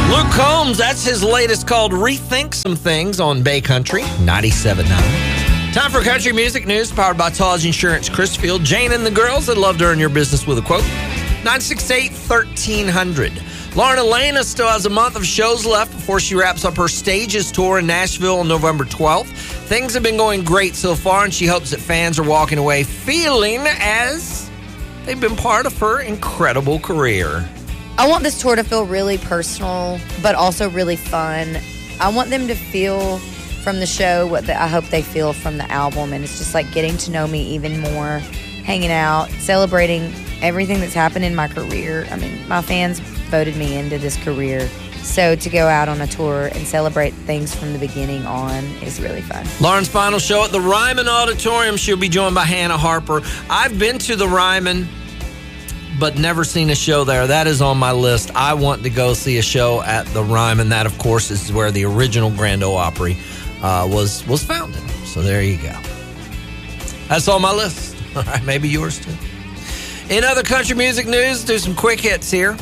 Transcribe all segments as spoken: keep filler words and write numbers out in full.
Luke Combs, that's his latest called Rethink Some Things on Bay Country ninety-seven point nine. Time for country music news powered by Taj Insurance Chrisfield. Jane and the girls that love to earn your business with a quote. nine six eight, one three zero zero. Lauren Elena still has a month of shows left before she wraps up her Stages tour in Nashville on November twelfth. Things have been going great so far, and she hopes that fans are walking away feeling as they've been part of her incredible career. I want this tour to feel really personal, but also really fun. I want them to feel from the show what the, I hope they feel from the album, and it's just like getting to know me even more, hanging out, celebrating everything that's happened in my career. I mean, my fans voted me into this career, so to go out on a tour and celebrate things from the beginning on is really fun. Lauren's final show at the Ryman Auditorium. She'll be joined by Hannah Harper. I've been to the Ryman, but never seen a show there. That is on my list. I want to go see a show at the Ryman. That, of course, is where the original Grand Ole Opry uh, was was founded. So there you go. That's on my list. All right, maybe yours too. In other country music news, do some quick hits here.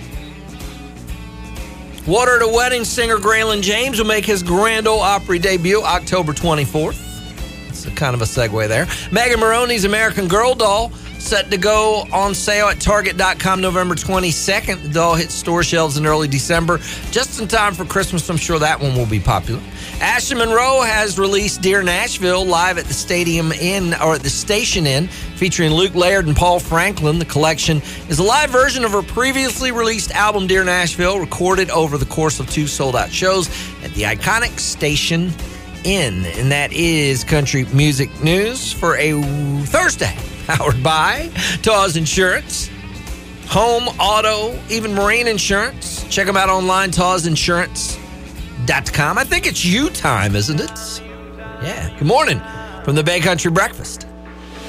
Water at a Wedding singer Graylin James will make his Grand Ole Opry debut October twenty-fourth. That's a kind of a segue there. Megan Moroney's American Girl doll set to go on sale at Target dot com November twenty-second. The doll hits store shelves in early December, just in time for Christmas. I'm sure that one will be popular. Ashley Monroe has released Dear Nashville live at the Stadium Inn, or at the Station Inn, featuring Luke Laird and Paul Franklin. The collection is a live version of her previously released album Dear Nashville, recorded over the course of two sold-out shows at the iconic Station Inn. And that is country music news for a Thursday. Powered by Taj Insurance, home, auto, even marine insurance. Check them out online, Taj Insurance dot com. I think it's you time, isn't it? Yeah. Good morning from the Bay Country Breakfast.